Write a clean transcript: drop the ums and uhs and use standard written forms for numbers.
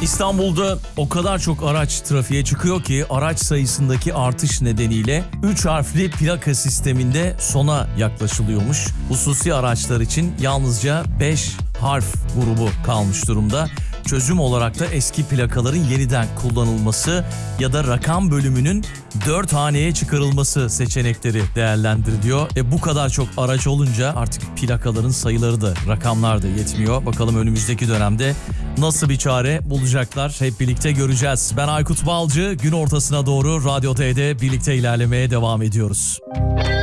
İstanbul'da o kadar çok araç trafiğe çıkıyor ki araç sayısındaki artış nedeniyle 3 harfli plaka sisteminde sona yaklaşılıyormuş. Hususi araçlar için yalnızca 5 harf grubu kalmış durumda. Çözüm olarak da eski plakaların yeniden kullanılması ya da rakam bölümünün 4 haneye çıkarılması seçenekleri değerlendiriliyor. Bu kadar çok araç olunca artık plakaların sayıları da rakamlar da yetmiyor. Bakalım önümüzdeki dönemde nasıl bir çare bulacaklar, hep birlikte göreceğiz. Ben Aykut Balcı, gün ortasına doğru Radyo T'de birlikte ilerlemeye devam ediyoruz.